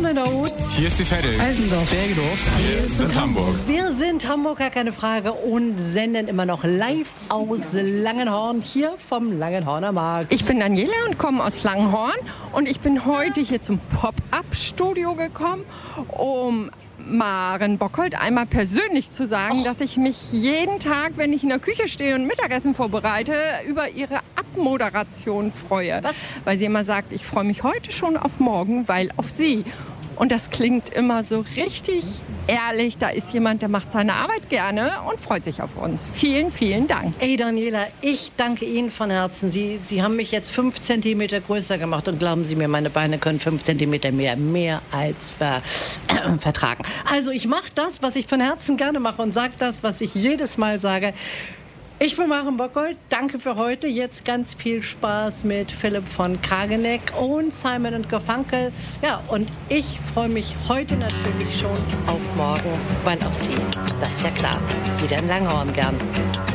Dorn in der Hut. Hier ist die Veddel. Eisendorf. Bergedorf. Wir sind Hamburg. Wir sind Hamburg, gar keine Frage, und senden immer noch live aus Langenhorn, hier vom Langenhorner Markt. Ich bin Daniela und komme aus Langenhorn und ich bin heute hier zum Pop-Up-Studio gekommen, um Maren Bockholt einmal persönlich zu sagen, dass ich mich jeden Tag, wenn ich in der Küche stehe und Mittagessen vorbereite, über ihre Abmoderation freue. Was? Weil sie immer sagt, ich freue mich heute schon auf morgen, weil auf sie. Und das klingt immer so richtig ehrlich. Da ist jemand, der macht seine Arbeit gerne und freut sich auf uns. Vielen, vielen Dank. Ey Daniela, ich danke Ihnen von Herzen. Sie haben mich jetzt 5 Zentimeter größer gemacht und glauben Sie mir, meine Beine können 5 Zentimeter mehr als vertragen. Also ich mache das, was ich von Herzen gerne mache und sage das, was ich jedes Mal sage. Ich bin Maren Bockholt, danke für heute. Jetzt ganz viel Spaß mit Philipp von Kageneck und Simon und Garfunkel. Ja, und ich freue mich heute natürlich schon auf morgen, weil auf Sie, das ist ja klar, wieder in Langhorn gern.